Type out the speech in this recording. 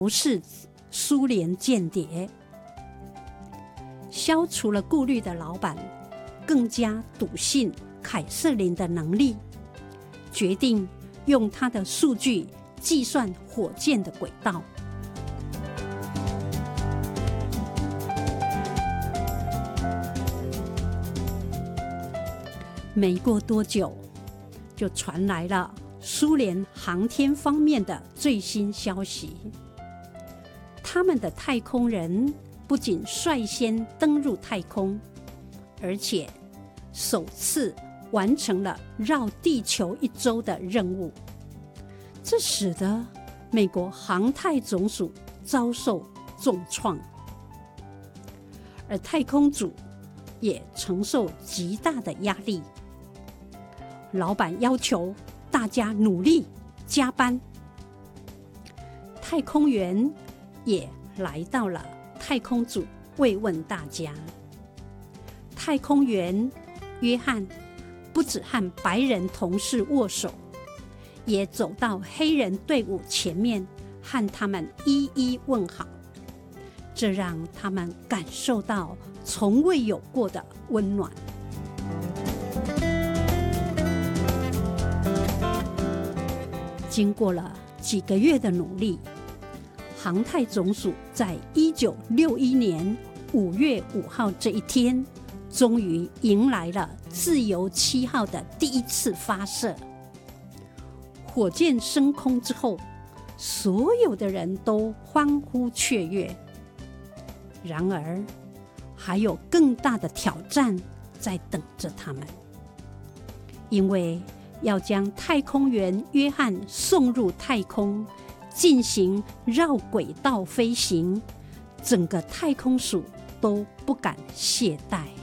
不是苏联间谍。消除了顾虑的老板更加笃信凯瑟琳的能力，决定用他的数据计算火箭的轨道。没过多久，就传来了苏联航天方面的最新消息。他们的太空人不仅率先登入太空，而且首次完成了绕地球1周的任务。这使得美国航太总署遭受重创，而太空组也承受极大的压力。老板要求大家努力加班，太空员也来到了太空组慰问大家。太空员约翰不只和白人同事握手，也走到黑人队伍前面和他们一一问好，这让他们感受到从未有过的温暖。经过了几个月的努力，航太总署在1961年5月5号这一天，终于迎来了自由7号的第一次发射。火箭升空之后，所有的人都欢呼雀跃。然而，还有更大的挑战在等着他们，因为要将太空员约翰送入太空，进行绕轨道飞行，整个太空署都不敢懈怠。